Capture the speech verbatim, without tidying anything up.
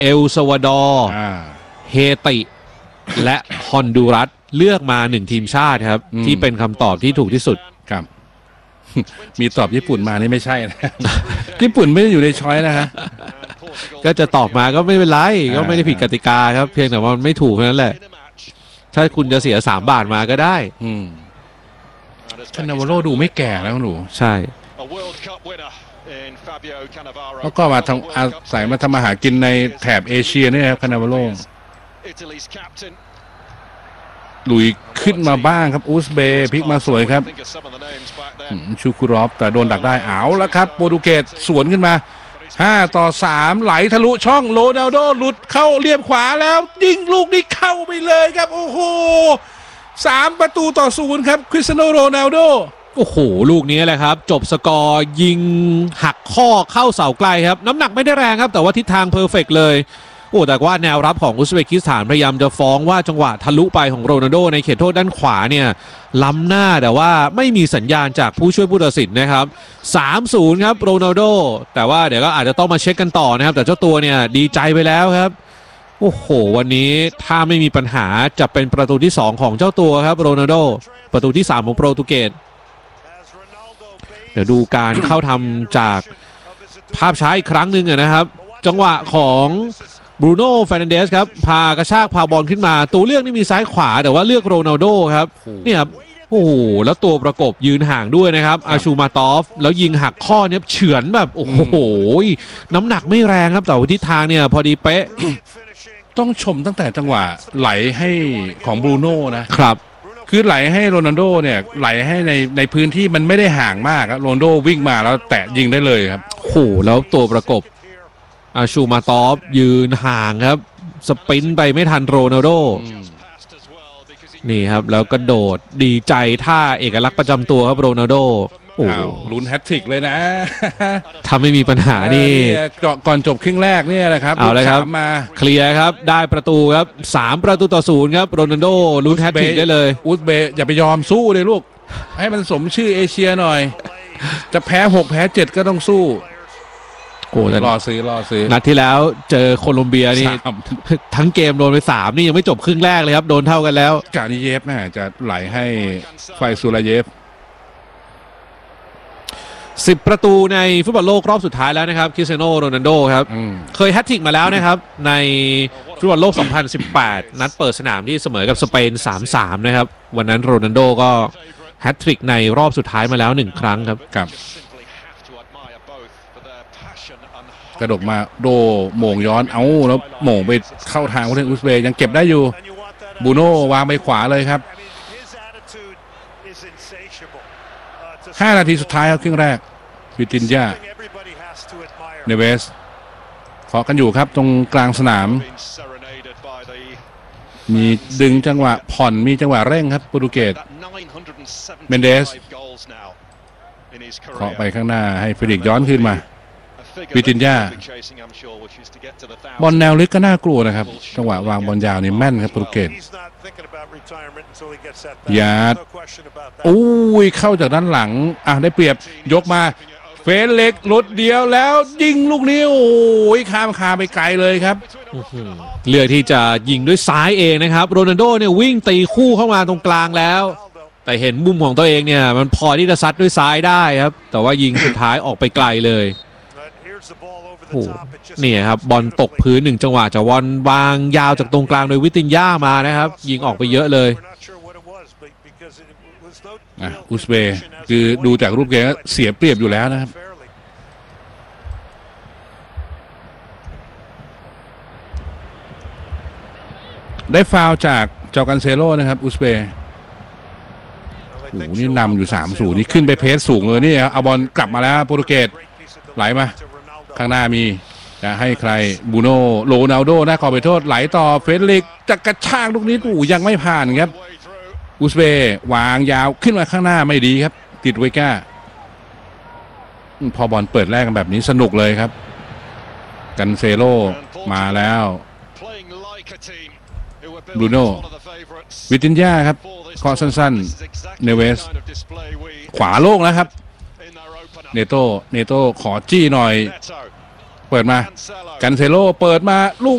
เอลซัลวาดอร์เฮติและฮอนดูรัสเลือกมาหนึ่งทีมชาติครับที่เป็นคำตอบที่ถูกที่สุดครับมีตอบญี่ปุ่นมานี่ไม่ใช่นะญี่ปุ่นไม่ได้อยู่ในช้อยนะฮะก็จะตอบมาก็ไม่เป็นไรก็ไม่ได้ผิดกติกาครับเพียงแต่ว่ามันไม่ถูกนั่นแหละถ้าคุณจะเสียสามบาทมาก็ได้อืมคานาวาโร่ดูไม่แก่แล้วหนูใช่แล้วก็มาทำอาศัยมาทำอาหารกินในแถบเอเชียนี่ครับคานาวาโร่ลุยขึ้นมาบ้างครับอูซเบย์พลิกมาสวยครับชูคุรอฟแต่โดนดักได้เอาแล้วครับโปรตุเกสสวนขึ้นมาห้าต่อสามไหลทะลุช่องโรนัลโดหลุดเข้าเรียบขวาแล้วยิงลูกนี้เข้าไปเลยครับโอ้โหสามประตูต่อศูนย์ครับคริสเตียโนโรนัลโดโอ้โหลูกนี้แหละครับจบสกอร์ยิงหักข้อเข้าเสาไกลครับน้ำหนักไม่ได้แรงครับแต่ว่าทิศทางเพอร์เฟกต์เลยโอ้แต่ว่าแนวรับของอุซเบกิสถานพยายามจะฟ้องว่าจังหวะทะลุไปของโรนัลโดในเขตโทษด้านขวาเนี่ยล้ำหน้าแต่ว่าไม่มีสัญญาณจากผู้ช่วยผู้ตัดสินนะครับ สามศูนย์ ครับโรนัลโดแต่ว่าเดี๋ยวก็อาจจะต้องมาเช็คกันต่อนะครับแต่เจ้าตัวเนี่ยดีใจไปแล้วครับโอ้โหวันนี้ถ้าไม่มีปัญหาจะเป็นประตูที่สองของเจ้าตัวครับโรนัลโดประตูที่สามของโปรตุเกสเดี๋ยวดูการเข้าทำจากภาพช้าอีกครั้งหนึ่งนะครับจังหวะของบรูโน่ เฟร์นันเดสครับพากระชากพาบอลขึ้นมาตัวเลือกนี่มีซ้ายขวาแต่ว่าเลือกโรนัลโดครับเนี่ยครับโอ้โหแล้วตัวประกบยืนห่างด้วยนะครับอาชูมาตอฟแล้วยิงหักข้อเนี่ยเฉือนแบบโอ้โหน้ำหนักไม่แรงครับแต่ทิศทางเนี่ยพอดีเป๊ะต้องชมตั้งแต่จังหวะไหลให้ของบรูโน่นะครับคือไหลให้โรนัลโดเนี่ยไหลให้ในในพื้นที่มันไม่ได้ห่างมากครับโรนัลโดวิ่งมาแล้วแตะยิงได้เลยครับโอ้โหแล้วตัวประกบอาชูมาตอฟยืนห่างครับสปรินต์ไปไม่ทันโรนัลโดนี่ครับแล้วก็โดดดีใจท่าเอกลักษณ์ประจำตัวครับโรนัลโดโอ้ลุ้นแฮตทริกเลยนะถ้าไม่มีปัญหานี่ก่อนจบครึ่งแรกเนี่ยนะครับเอาเลยครับมาเคลียร์ครับได้ประตูครับสามประตูต่อศูนย์ครับโรนัลโดลุ้นแฮตทริกได้เลยอุซเบย์อย่าไปยอมสู้เลยลูกให้มันสมชื่อเอเชียหน่อยจะแพ้หกแพ้เจ็ดก็ต้องสู้โอ้รอซื้อรอซื้อนัดที่แล้วเจอโคลอมเบียนี่ทั้งเกมโดนไปสามนี่ยังไม่จบครึ่งแรกเลยครับโดนเท่ากันแล้วกานิเยฟน่าจะไหลให้ไฟซูลาเยฟสิบประตูในฟุตบอลโลกรอบสุดท้ายแล้วนะครับคริสเตียโนโรนัลโดครับเคยแฮตทริกมาแล้วนะครับในฟุตบอลโลกสองพันสิบแปดนัดเปิดสนามที่เสมอกับสเปน สามสาม นะครับวันนั้นโรนัลโดก็แฮตทริกในรอบสุดท้ายมาแล้วหนึ่งครั้งครับกับกระดกมาโดโหม่งย้อนเอาแล้วโหม่งไปเข้าทางผู้เล่นอุซเบย์ยังเก็บได้อยู่บูโน่วางไปขวาเลยครับห้านาทีสุดท้ายครับครึ่งแรกวิตินยาเนเวสเคาะกันอยู่ครับตรงกลางสนามมีดึงจังหวะผ่อนมีจังหวะเร่งครับโปรตุเกสเมนเดสเคาะไปข้างหน้าให้ฟิลิกย้อนขึ้นมาวิตินยาบอลแนวลึกก็น่ากลัวนะครับจังหวะวางบอลยาวนี่แม่นครับโปรตุเกสยาดอุ้ยเข้าจากด้านหลังอ่ะได้เปรียบยกมาเฟนเล็กรถเดียวแล้วยิงลูกนี้โอ้ยข้ามคาไปไกลเลยครับเลือกที่จะยิงด้วยซ้ายเองนะครับโรนัลโดเนี่ยวิ่งตีคู่เข้ามาตรงกลางแล้วแต่เห็นมุมของตัวเองเนี่ยมันพอที่จะซัดด้วยซ้ายได้ครับแต่ว่ายิงสุดท้ายออกไปไกลเลยโอ้นี่ครับบอลตกพื้นหนึ่งจังหวะจากบอลวางยาวจากตรงกลางโดยวิตินญ่ามานะครับยิงออกไปเยอะเลยอ่ะอุซเบย์คือดูจากรูปเกมเสียเปรียบอยู่แล้วนะครับได้ฟาวจากเจ้ากันเซโร่นะครับอุซเบย์โอ้โหนี่นำอยู่ สามศูนย์ นี่ขึ้นไปเพสสูงเลยนี่ครับเอาบอลกลับมาแล้วโปรตุเกสไหลมาข้างหน้ามีจะให้ใครบูโน่โรนัลโดหน้าขอไปโทษไหลต่อเฟรลิกจะกระชากลูกนี้โอ้ยังไม่ผ่านครับอุซเบย์วางยาวขึ้นมาข้างหน้าไม่ดีครับติดไวก้าพอบอลเปิดแรกกันแบบนี้สนุกเลยครับกันเซโร่มาแล้วบรูโน่วิตินญ่าครับข้อสั้นๆเนเวสขวาโล่งแล้วครับเนโต้เนโต้ขอจี้หน่อยเปิดมากันเซโร่เปิดมาลูก